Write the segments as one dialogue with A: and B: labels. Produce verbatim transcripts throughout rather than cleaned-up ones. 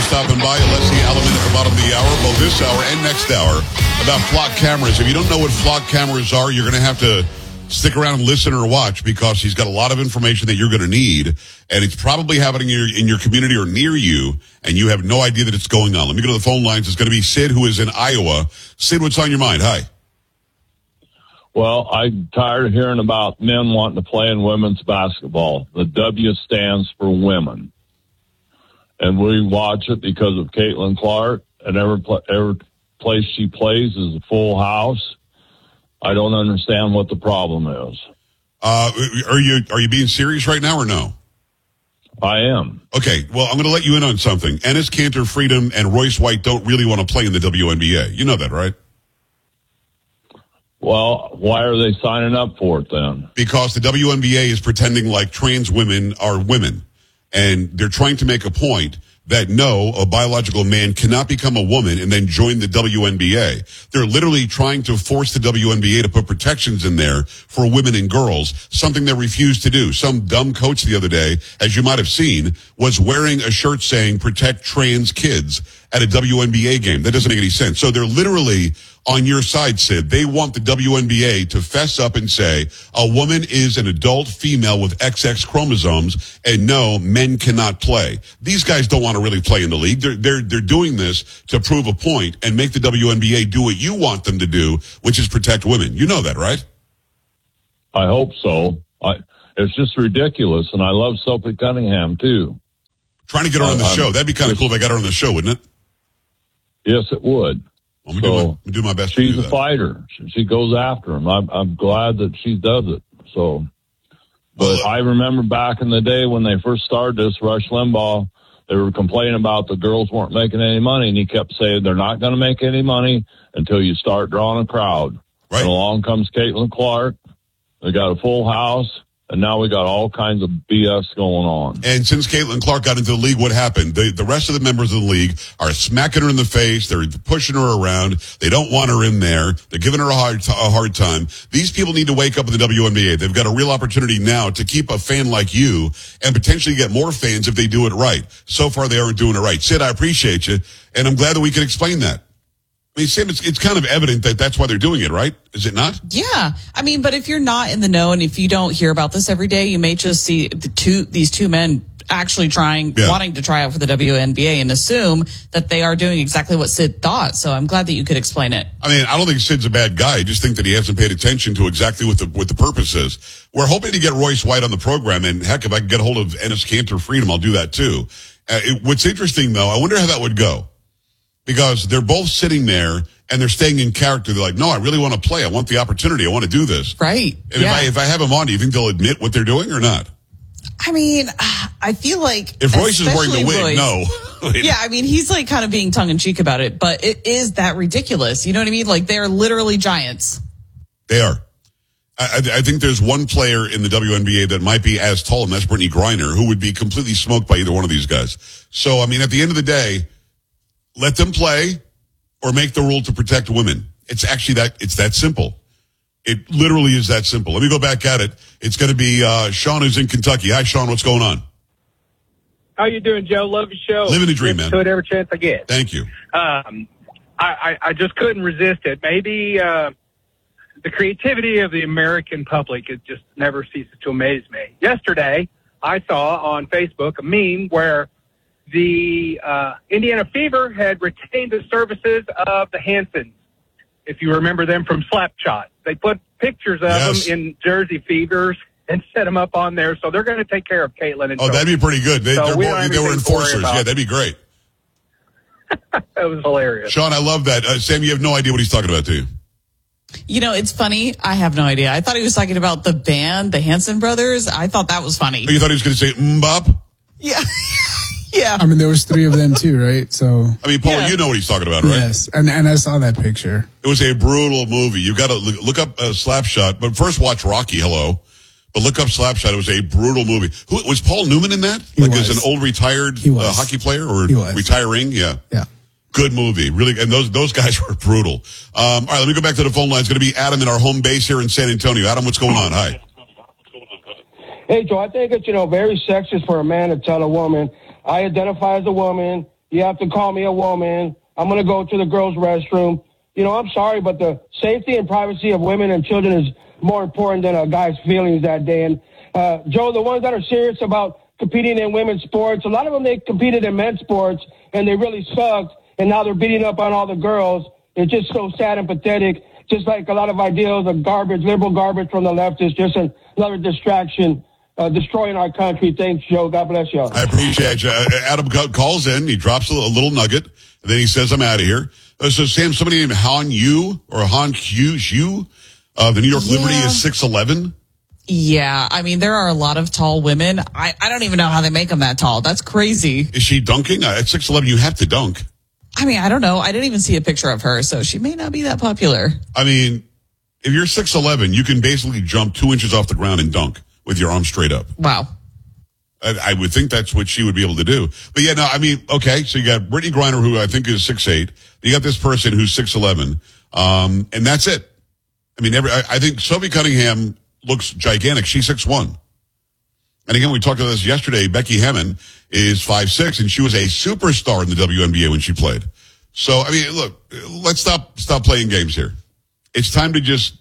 A: stopping by. Alessi Alamin at the bottom of the hour, both this hour and next hour, about flock cameras. If you don't know what flock cameras are, you're going to have to stick around and listen or watch, because he's got a lot of information that you're going to need, and it's probably happening in your, in your community or near you, and you have no idea that it's going on. Let me go to the phone lines. It's going to be Sid, who is in Iowa. Sid, what's on your mind? Hi.
B: Well, I'm tired of hearing about men wanting to play in women's basketball. The W stands for women. And we watch it because of Caitlin Clark, and every, every place she plays is a full house. I don't understand what the problem is.
A: Uh, are you are you being serious right now or no?
B: I am.
A: Okay, well, I'm going to let you in on something. Enes Kanter, Freedom, and Royce White don't really want to play in the W N B A. You know that, right?
B: Well, why are they signing up for it then?
A: Because the W N B A is pretending like trans women are women. And they're trying to make a point that no, a biological man cannot become a woman and then join the W N B A. They're literally trying to force the W N B A to put protections in there for women and girls, something they refuse to do. Some dumb coach the other day, as you might have seen, was wearing a shirt saying protect trans kids at a W N B A game. That doesn't make any sense. So they're literally on your side, Sid. They want the W N B A to fess up and say a woman is an adult female with X X chromosomes, and no, men cannot play. These guys don't want to really play in the league. They're, they're, they're doing this to prove a point and make the W N B A do what you want them to do, which is protect women. You know that, right?
B: I hope so. I, it's just ridiculous, and I love Sophie Cunningham, too.
A: Trying to get her on the
B: uh,
A: show. That'd be kind of cool if I got her on the show, wouldn't it?
B: Yes, it would.
A: Well, I'm going to do my best to
B: she's
A: do
B: a
A: that.
B: fighter. She, she goes after him. I'm, I'm glad that she does it. So, but
A: well,
B: I remember back in the day when they first started this, Rush Limbaugh, they were complaining about the girls weren't making any money, and he kept saying they're not going to make any money until you start drawing a crowd.
A: Right.
B: And along comes Caitlin Clark. They got a full house. And now we got all kinds of B S going on.
A: And since Caitlin Clark got into the league, what happened? The, the rest of the members of the league are smacking her in the face. They're pushing her around. They don't want her in there. They're giving her a hard, t- a hard time. These people need to wake up in the W N B A. They've got a real opportunity now to keep a fan like you and potentially get more fans if they do it right. So far, they aren't doing it right. Sid, I appreciate you, and I'm glad that we can explain that. I mean, Sam, it's, it's kind of evident that that's why they're doing it, right? Is it not?
C: Yeah. I mean, but if you're not in the know and if you don't hear about this every day, you may just see the two, these two men actually trying,
A: yeah.
C: wanting to try out for the W N B A and assume that they are doing exactly what Sid thought. So I'm glad that you could explain it.
A: I mean, I don't think Sid's a bad guy. I just think that he hasn't paid attention to exactly what the what the purpose is. We're hoping to get Royce White on the program, and heck, if I can get a hold of Enes Kanter Freedom, I'll do that too. Uh, it, what's interesting, though, I wonder how that would go. Because they're both sitting there and they're staying in character. They're like, no, I really want to play. I want the opportunity. I want to do this.
C: Right.
A: And
C: yeah.
A: if I, if I have them on, do you think they'll admit what they're doing or not?
C: I mean, I feel like
A: if Royce is wearing the wig,
C: Royce,
A: no.
C: Yeah, I mean, he's like kind of being tongue in cheek about it, but it is that ridiculous. You know what I mean? Like they're literally giants.
A: They are. I, I think there's one player in the W N B A that might be as tall, and that's Brittany Griner, who would be completely smoked by either one of these guys. So, I mean, at the end of the day, let them play or make the rule to protect women. It's actually that, it's that simple. It literally is that simple. Let me go back at it. It's going to be uh, Sean, who's in Kentucky. Hi, Sean. What's going on?
D: How you doing, Joe? Love your show.
A: Living the dream, man.
D: To it every chance I get.
A: Thank you.
D: Um, I, I, I just couldn't resist it. Maybe uh, the creativity of the American public, it just never ceases to amaze me. Yesterday, I saw on Facebook a meme where the uh, Indiana Fever had retained the services of the Hansons. If you remember them from Slapshot, they put pictures of
A: yes.
D: them in Jersey Fevers and set them up on there. So they're going to take care of Caitlin. And
A: oh, that'd be pretty good. They,
D: so
A: they're
D: we
A: more, they were enforcers. Yeah, that'd be great.
D: That was hilarious.
A: Sean, I love that. Uh, Sam, you have no idea what he's talking about, do you?
C: You know, it's funny. I have no idea. I thought he was talking about the band, the Hanson Brothers. I thought that was funny.
A: Oh, you thought he was going to say mbop?
C: Yeah. Yeah.
E: I mean, there was three of them too, right? So.
A: I mean, Paul,
C: yeah.
A: you know what he's talking about, right?
E: Yes, and and I saw that picture.
A: It was a brutal movie. You've got to look, look up uh, Slapshot, but first watch Rocky. Hello, but look up Slapshot. It was a brutal movie. Who was Paul Newman in that?
E: He
A: like
E: was.
A: as an old retired
E: He was.
A: uh, hockey player or
E: He was.
A: retiring? Yeah.
E: Yeah.
A: Good movie, really, and those those guys were brutal. Um, all right, let me go back to the phone line. It's going to be Adam in our home base here in San Antonio. Adam, what's going on? Hi.
F: Hey, Joe, I think it's, you know, very sexist for a man to tell a woman, I identify as a woman, You have to call me a woman. I'm going to go to the girls' restroom. You know, I'm sorry, but the safety and privacy of women and children is more important than a guy's feelings that day. And, uh, Joe, the ones that are serious about competing in women's sports, a lot of them, they competed in men's sports, and they really sucked, and now they're beating up on all the girls. It's just so sad and pathetic. Just like a lot of ideals of garbage, liberal garbage from the left is just another distraction, uh, destroying our country. Thanks, Joe. God bless you.
A: I appreciate you. Adam calls in. He drops a little nugget, and then he says, I'm out of here. Uh, so, Sam, somebody named Han Yu or Han Hughes Yu of the New York
C: Yeah.
A: Liberty is six eleven.
C: Yeah, I mean, there are a lot of tall women. I, I don't even know how they make them that tall. That's crazy.
A: Is she dunking? Uh, At six eleven, you have to dunk.
C: I mean, I don't know. I didn't even see a picture of her, so she may not be that popular.
A: I mean, if you're six eleven, you can basically jump two inches off the ground and dunk with your arms straight up.
C: Wow.
A: I, I would think that's what she would be able to do. But yeah, no, I mean, okay, so you got Brittany Griner, who I think is six eight. You got this person who's six eleven, um, and that's it. I mean, every, I, I think Sophie Cunningham looks gigantic. She's six one. And again, we talked about this yesterday. Becky Hammond is five six, and she was a superstar in the W N B A when she played. So, I mean, look, let's stop stop playing games here. It's time to just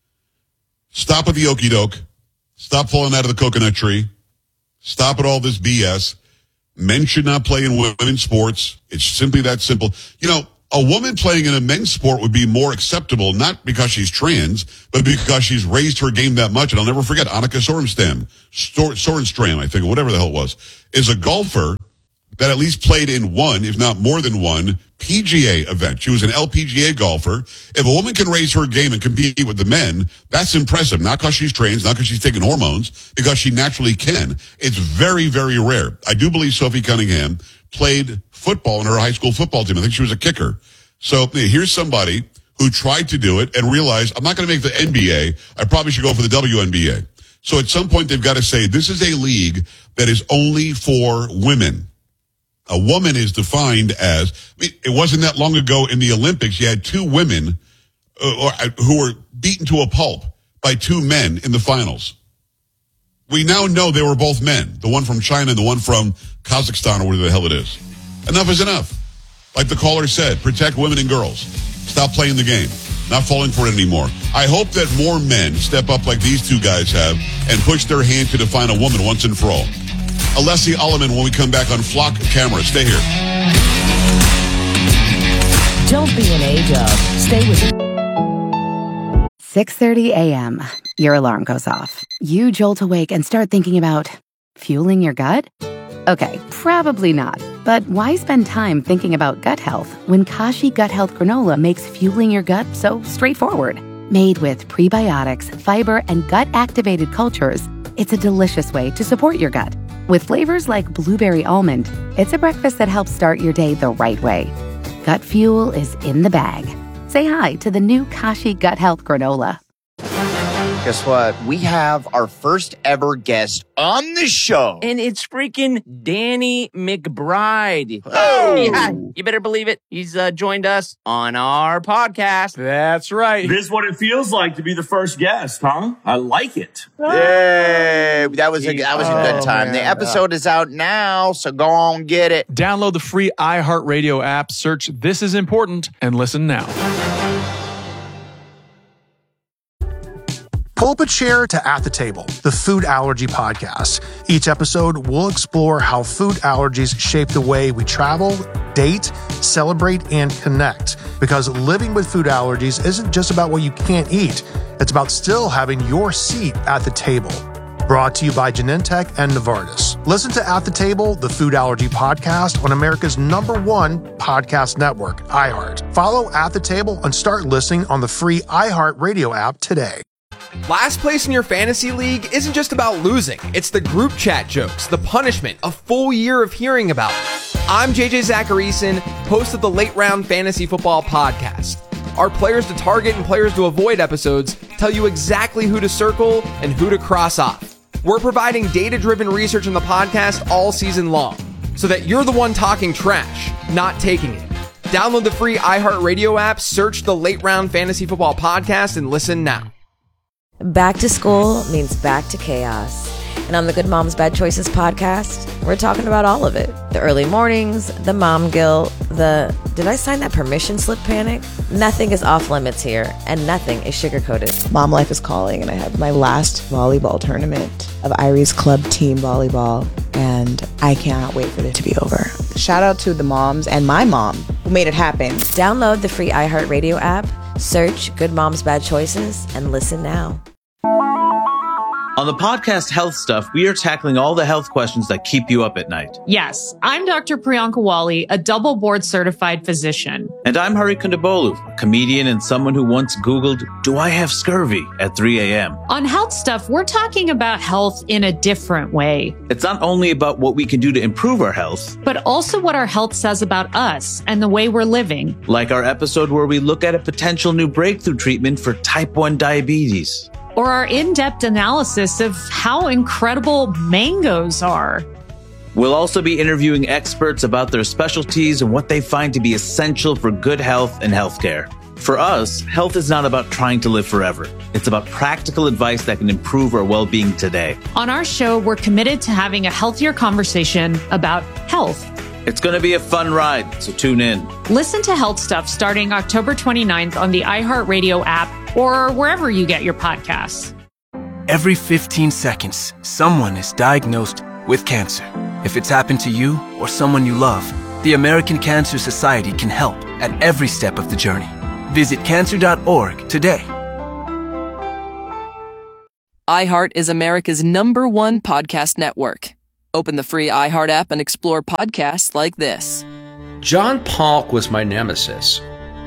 A: stop with the okie doke. Stop falling out of the coconut tree. Stop at all this B S. Men should not play in women's sports. It's simply that simple. You know, a woman playing in a men's sport would be more acceptable, not because she's trans, but because she's raised her game that much. And I'll never forget, Annika Sorenstam, Stor- Sorenstam, I think, or whatever the hell it was, is a golfer that at least played in one, if not more than one, P G A event. She was an L P G A golfer. If a woman can raise her game and compete with the men, that's impressive. Not because she's trans, not because she's taking hormones, because she naturally can. It's very, very rare. I do believe Sophie Cunningham played football in her high school football team. I think she was a kicker. So here's somebody who tried to do it and realized, I'm not going to make the N B A. I probably should go for the W N B A. So at some point, they've got to say, this is a league that is only for women. A woman is defined as, I mean, it wasn't that long ago in the Olympics, you had two women uh, who were beaten to a pulp by two men in the finals. We now know they were both men, the one from China and the one from Kazakhstan or whatever the hell it is. Enough is enough. Like the caller said, protect women and girls. Stop playing the game. Not falling for it anymore. I hope that more men step up like these two guys have and push their hand to define a woman once and for all. Alessi Alleman when we come back on Flock Camera. Stay here.
G: Don't be an A-dub. Stay with me. six thirty a.m. Your alarm goes off. You jolt awake and start thinking about fueling your gut? Okay, probably not. But why spend time thinking about gut health when Kashi Gut Health Granola makes fueling your gut so straightforward? Made with prebiotics, fiber, and gut-activated cultures, it's a delicious way to support your gut. With flavors like blueberry almond, it's a breakfast that helps start your day the right way. Gut fuel is in the bag. Say hi to the new Kashi Gut Health Granola.
H: Guess what? We have our first ever guest on the show.
I: And it's freaking Danny McBride.
H: Oh!
I: Yeah, you better believe it. He's uh, joined us on our podcast.
J: That's right.
K: This is what it feels like to be the first guest, huh? I like it.
H: Yay! That was a, that was a good
J: Oh,
H: time.
J: man.
H: The episode is out now, so go on get it.
J: Download the free iHeartRadio app, search This Is Important, and listen now.
L: Pull up a chair to At the Table, the food allergy podcast. Each episode, we'll explore how food allergies shape the way we travel, date, celebrate, and connect. Because living with food allergies isn't just about what you can't eat. It's about still having your seat at the table. Brought to you by Genentech and Novartis. Listen to At the Table, the food allergy podcast on America's number one podcast network, iHeart. Follow At the Table and start listening on the free iHeartRadio app today.
M: Last place in your fantasy league isn't just about losing. It's the group chat jokes, the punishment, a full year of hearing about it. I'm J J Zacharyson, host of the Late Round Fantasy Football Podcast. Our players to target and players to avoid episodes tell you exactly who to circle and who to cross off. We're providing data-driven research in the podcast all season long, so that you're the one talking trash, not taking it. Download the free iHeartRadio app, search the Late Round Fantasy Football Podcast, and listen now.
N: Back to school means back to chaos. And on the Good Moms Bad Choices podcast, we're talking about all of it. The early mornings, the mom guilt, the did I sign that permission slip panic? Nothing is off limits here, and nothing is sugar-coated.
O: Mom life is calling, and I have my last volleyball tournament of Irie's club team volleyball, and I cannot wait for it to be over. Shout out to the moms and my mom who made it happen.
N: Download the free iHeartRadio app, search Good Moms Bad Choices, and listen now.
P: On the podcast Health Stuff, we are tackling all the health questions that keep you up at night.
Q: Yes, I'm Doctor Priyanka Wali, a double board certified physician.
P: And I'm Hari Kondabolu, a comedian and someone who once Googled, do I have scurvy at three a.m.
Q: On Health Stuff, we're talking about health in a different way.
P: It's not only about what we can do to improve our health,
Q: but also what our health says about us and the way we're living.
P: Like our episode where we look at a potential new breakthrough treatment for type one diabetes.
Q: Or our in-depth analysis of how incredible mangoes are.
P: We'll also be interviewing experts about their specialties and what they find to be essential for good health and healthcare. For us, health is not about trying to live forever. It's about practical advice that can improve our well-being today.
Q: On our show, we're committed to having a healthier conversation about health.
P: It's going to be a fun ride, so tune in.
Q: Listen to Health Stuff starting October twenty-ninth on the iHeartRadio app or wherever you get your podcasts.
R: Every fifteen seconds, someone is diagnosed with cancer. If it's happened to you or someone you love, the American Cancer Society can help at every step of the journey. Visit cancer dot org today.
S: iHeart is America's number one podcast network. Open the free iHeart app and explore podcasts like this.
T: John Polk was my nemesis.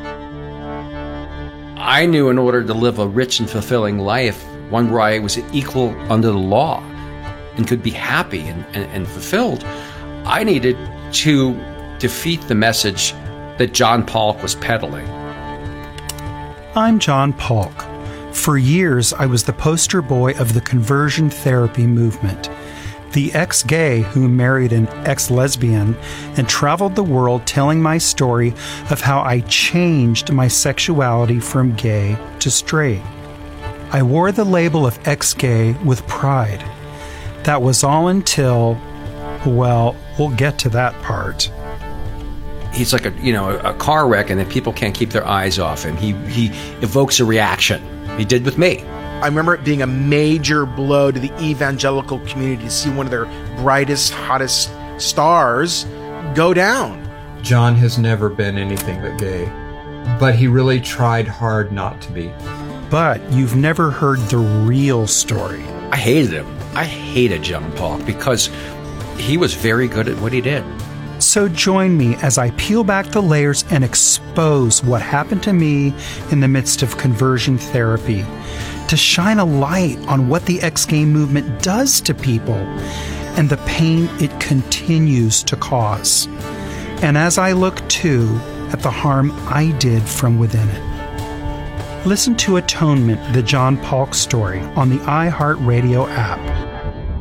T: I knew in order to live a rich and fulfilling life, one where I was equal under the law and could be happy and, and, and fulfilled, I needed to defeat the message that John Polk was peddling.
U: I'm John Polk. For years, I was the poster boy of the conversion therapy movement. The ex-gay who married an ex-lesbian and traveled the world telling my story of how I changed my sexuality from gay to straight. I wore the label of ex-gay with pride. That was all until, well, we'll get to that part.
T: He's like a, you know, a car wreck, and then people can't keep their eyes off him. He, he evokes a reaction. He did with me.
V: I remember it being a major blow to the evangelical community to see one of their brightest, hottest stars go down.
W: John has never been anything but gay, but he really tried hard not to be.
U: But you've never heard the real story.
T: I hated him. I hated John Polk because he was very good at what he did.
U: So join me as I peel back the layers and expose what happened to me in the midst of conversion therapy, to shine a light on what the ex-gay movement does to people and the pain it continues to cause. And as I look, too, at the harm I did from within it. Listen to Atonement, the John Polk story, on the iHeartRadio app.